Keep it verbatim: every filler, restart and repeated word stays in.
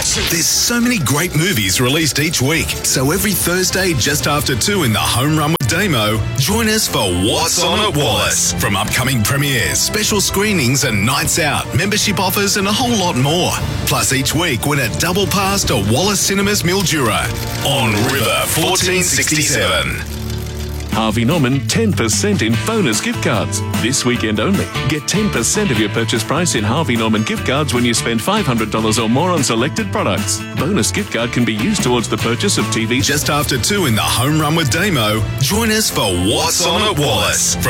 Wallace. There's so many great movies released each week. So every Thursday just after two in the Home Run with Damo, join us for What's On at Wallace. From upcoming premieres, special screenings and nights out, membership offers and a whole lot more. Plus each week win a double pass to Wallace Cinemas Mildura on River fourteen sixty-seven. Harvey Norman ten percent in bonus gift cards. This weekend only. Get ten percent of your purchase price in Harvey Norman gift cards when you spend five hundred dollars or more on selected products. Bonus gift card can be used towards the purchase of T V. Just after two in the Home Run with Damo, join us for What's On at Wallace.